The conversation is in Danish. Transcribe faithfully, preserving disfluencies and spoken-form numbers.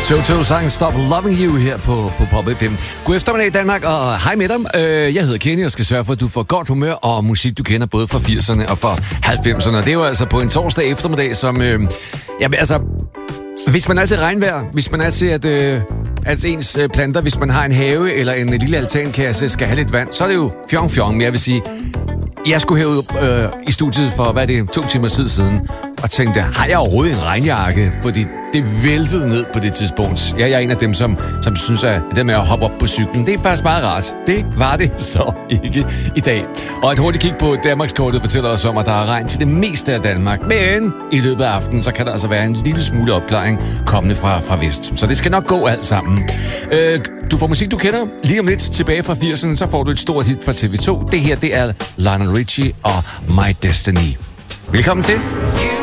Toto sang Stop Loving You her på, på Pop F M. God eftermiddag Danmark, og hej med dig. Jeg hedder Kenny og skal sørge for, at du får godt humør og musik, du kender både fra firserne og fra halvfemserne. Det er jo altså på en torsdag eftermiddag, som... Øh, ja, altså, hvis man er til regnvejr, hvis man er til at... Øh, at ens planter, hvis man har en have eller en lille altankasse, skal have lidt vand, så er det jo fjong fjong, men jeg vil sige... Jeg skulle herud øh, i studiet for, hvad er det, to timer tid siden, og tænkte, har jeg overhovedet en regnjakke? Fordi det væltede ned på det tidspunkt. Jeg er en af dem, som, som synes, at det med at hoppe op på cyklen, det er faktisk meget rart. Det var det så ikke i dag. Og et hurtigt kig på Danmarkskortet fortæller os om, at der er regn til det meste af Danmark. Men i løbet af aftenen, så kan der altså være en lille smule opklaring kommende fra, fra vest. Så det skal nok gå alt sammen. Øh, du får musik, du kender. Lige om lidt tilbage fra firserne, så får du et stort hit fra T V to. Det her, det er Lionel Richie og My Destiny. Velkommen til.